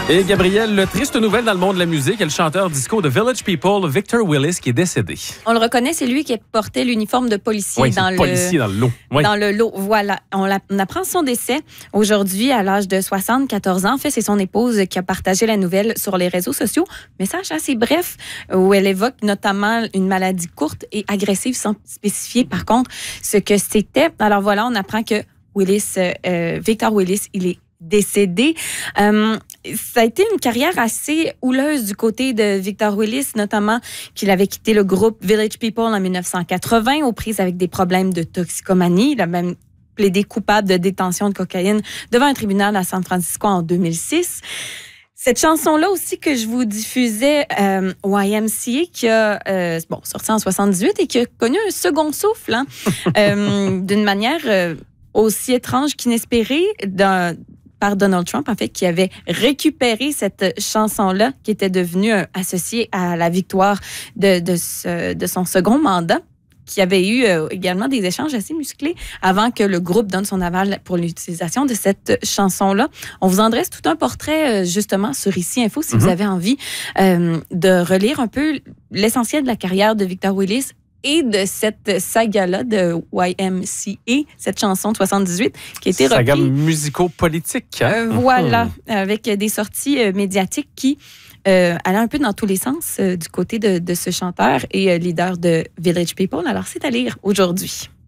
Et Gabrielle, le triste nouvelle dans le monde de la musique, est le chanteur disco de Village People, Victor Willis, qui est décédé. On le reconnaît, c'est lui qui portait l'uniforme de policier, policier dans le lot. Oui. Dans le lot, voilà. On apprend son décès aujourd'hui à l'âge de 74 ans. En fait, c'est son épouse qui a partagé la nouvelle sur les réseaux sociaux. Message assez bref où elle évoque notamment une maladie courte et agressive sans spécifier, par contre, ce que c'était. Alors voilà, on apprend que Victor Willis, il est décédé. Ça a été une carrière assez houleuse du côté de Victor Willis, notamment qu'il avait quitté le groupe Village People en 1980 aux prises avec des problèmes de toxicomanie. Il a même plaidé coupable de détention de cocaïne devant un tribunal à San Francisco en 2006. Cette chanson-là aussi que je vous diffusais, YMCA, qui a sorti en 78 et qui a connu un second souffle d'une manière aussi étrange qu'inespérée par Donald Trump, en fait, qui avait récupéré cette chanson-là, qui était devenue associée à la victoire de son second mandat, qui avait eu également des échanges assez musclés avant que le groupe donne son aval pour l'utilisation de cette chanson-là. On vous en dresse tout un portrait, justement, sur Ici Info, si vous avez envie de relire un peu l'essentiel de la carrière de Victor Willis et de cette saga-là de YMCA, cette chanson de 78, qui a été reprise. Saga musico-politique. Voilà, avec des sorties médiatiques qui allaient un peu dans tous les sens du côté de ce chanteur et leader de Village People. Alors, c'est à lire aujourd'hui.